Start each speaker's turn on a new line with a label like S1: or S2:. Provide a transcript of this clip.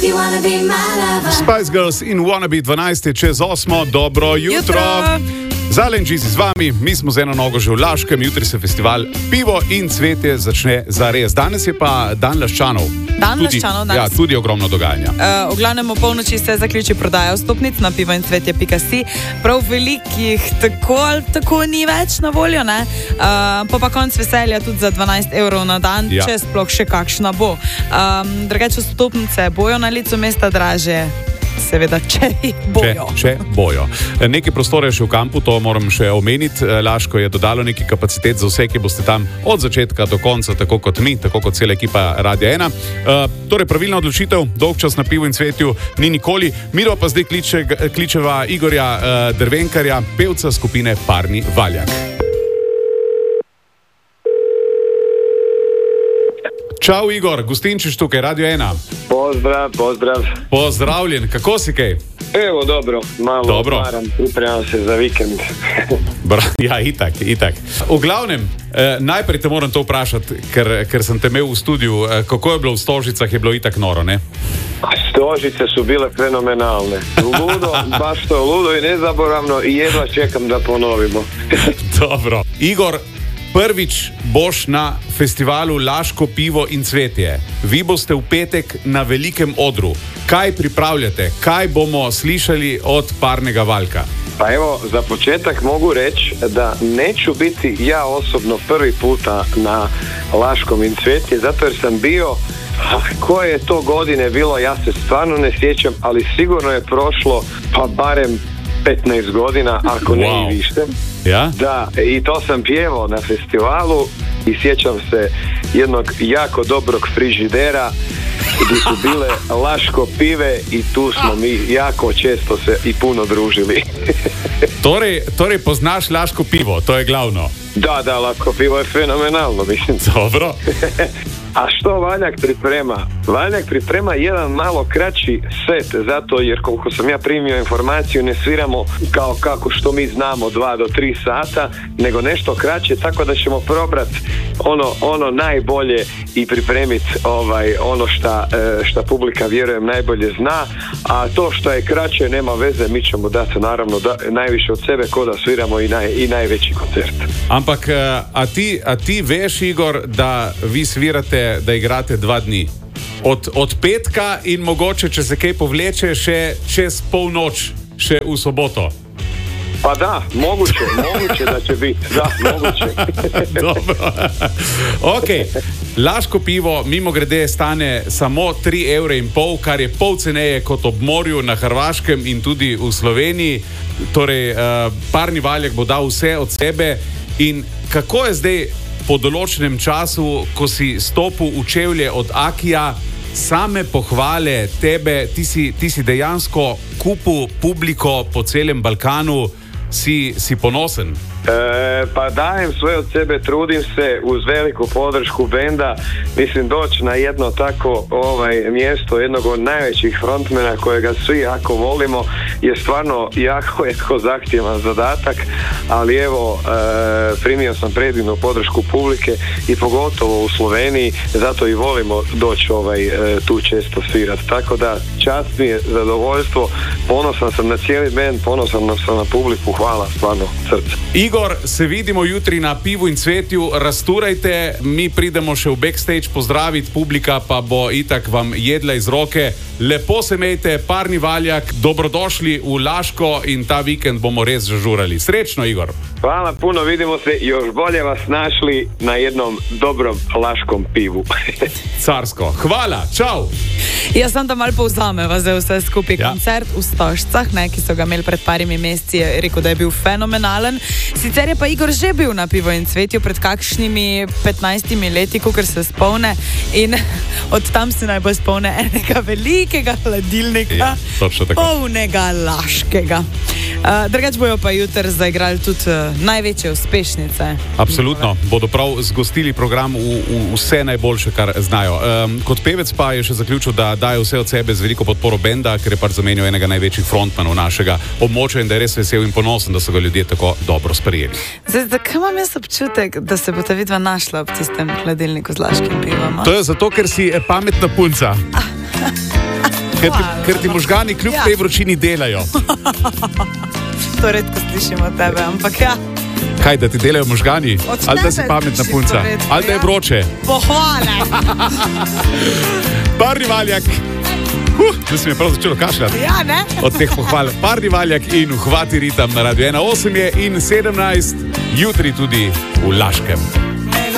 S1: Spice Girls in Wannabe 12 čez 8, dobro jutro. Zalen Džiz z vami, mi smo z eno nogo že v Laškem, jutri se festival Pivo in cvetje začne zares. Danes je pa dan Laščanov.
S2: Laščanov danes.
S1: Ja, tudi ogromno dogajanja.
S2: V glavnem o polnoči se zaključi prodaja vstopnic na pivoincvetje.si. Prav velikih tako ni več na voljo, ne? Pa konc veselja tudi za 12 evrov na dan, ja. Če sploh še kakšna bo. Drugače vstopnice bojo na licu mesta draže. Seveda, če bojo.
S1: Če bojo. Nekaj prostore še v kampu, to moram še omeniti. Laško je dodalo nekaj kapacitet za vse, ki boste tam od začetka do konca, tako kot mi, tako kot cela ekipa Radia 1. Torej, pravilna odločitev, dolg čas na pivu in cvetju ni nikoli. Miro pa zdaj kličeva Igorja Drvenkarja, pevca skupine Parni Valjak. Čau Igor, Gustinčič tukaj, Radio 1.
S3: Pozdrav.
S1: Pozdravljen, kako si kaj?
S3: Evo, dobro, malo odmaram, pripremam se za vikend.
S1: Ja, itak. V glavnem, najprej te moram to vprašati, ker sem te imel v studiu, kako je bilo v Stožicah, je bilo itak noro, ne?
S3: Stožice su bile fenomenalne. Baš to ludo i nezaboravno i jedva čekam da ponovimo.
S1: Dobro. Igor, prvič boš na festivalu Laško pivo in cvetje. Vi boste v petek na velikem odru. Kaj pripravljate? Kaj bomo slišali od Parnega Valjka?
S3: Pa evo, za početak mogu reći da neću biti ja osobno prvi puta na Laškom in cvetje, zato jer sam bio, koje je to godine bilo, ja se stvarno ne sjećam, ali sigurno je prošlo pa barem 15 godina, ako ne i više.
S1: Ja?
S3: Da, i to sam pjevao na festivalu i sjećam se jednog jako dobrog frižidera gdje su bile Laško pive i tu smo mi jako često se i puno družili.
S1: Torej poznaš Laško pivo, to je glavno.
S3: Da, Laško pivo je fenomenalno, mislim.
S1: Dobro.
S3: A što Valjak priprema? Valjak priprema jedan malo kraći set, zato jer koliko sam ja primio informaciju ne sviramo kao kako što mi znamo 2 do 3 sata, nego nešto kraće, tako da ćemo probrati ono najbolje i pripremiti ono šta publika vjerujem najbolje zna, a to što je kraće nema veze, mi ćemo dati naravno najviše od sebe ko da sviramo i najveći koncert.
S1: Ampak, a ti veš, Igor, da vi svirate, da igrate 2 dni? Od petka in mogoče, če se kaj povleče, še čez polnoč, še v soboto.
S3: Pa da, moguće da će biti. Da, moguće.
S1: Dobro. Ok, Laško pivo mimo grede stane samo 3,5 evra, kar je pol ceneje kot ob morju na Hrvaškem in tudi v Sloveniji. Torej, Parni Valjak bo dal vse od sebe. In kako je zdaj po določenem času, ko si stopil v čevlje od Akija, same pohvale tebe, ti si dejansko kupil publiko po celem Balkanu, si ponosen?
S3: Pa dajem sve od sebe, trudim se uz veliku podršku benda, mislim doći na jedno tako mjesto jednog od najvećih frontmena kojega svi jako volimo je stvarno jako zahtjevan zadatak, ali evo primio sam predivnu podršku publike i pogotovo u Sloveniji, zato i volimo doći tu često svirati, tako da čast mi je, zadovoljstvo, ponosan sam na cijeli bend, ponosan sam na publiku, hvala stvarno srce.
S1: Igor, se vidimo jutri na pivu in cvetju, rasturajte, mi pridemo še v backstage pozdraviti, publika pa bo itak vam jedla iz roke. Lepo se imejte, Parni Valjak, dobrodošli v Laško in ta vikend bomo res zažurali. Srečno, Igor.
S3: Hvala puno, vidimo se, još bolje vas našli na jednom dobrom laškom pivu.
S1: Carsko. Hvala, čau.
S2: Jaz sem da malo povzameva za vse skupaj. Koncert v Stožcah, ki so ga imeli pred parimi meseci, je rekel, da je bil fenomenalen. Sicer je pa Igor že bil na pivo in cvetju pred kakšnimi 15 leti, kakor se spomne, in od tam se najbolj spomne enega velikega hladilnika, polnega Laškega. Drugač bojo pa jutri zaigrali tudi največje uspešnice.
S1: Absolutno, bodo prav zgostili program v vse najboljše, kar znajo. Kot pevec pa je še zaključil, da daje vse od sebe z veliko podporo benda, ker je pač zamenjal enega največjih frontmanov našega območja in da je res vesel in ponosen, da so ga ljudje tako dobro sprejeli.
S2: Zdaj, zakaj imam jaz občutek, da se bo ta vidva našla ob tistem hladilniku z laškim pivom?
S1: To je zato, ker si pametna punca. ker ti možgani kljub tej vročini delajo.
S2: To redko slišimo od tebe, ampak ja.
S1: Kaj, da ti delajo možgani? Ali da si pametna punca? Ali da je vroče?
S2: Pohvale!
S1: Parni Valjak. Da si mi je prav začelo kašljati.
S2: Ja, ne?
S1: Od teh pohval. Parni Valjak in Uhvati ritem na Radio 1. 8 je in 17, jutri tudi v Laškem.